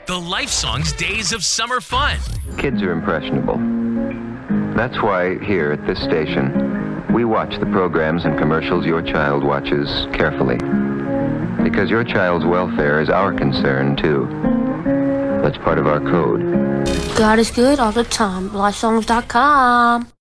The Lifesongs Days of Summer Fun. Kids are impressionable. That's why here at this station, we watch the programs and commercials your child watches carefully. Because your child's welfare is our concern, too. That's part of our code. God is good all the time. Lifesongs.com.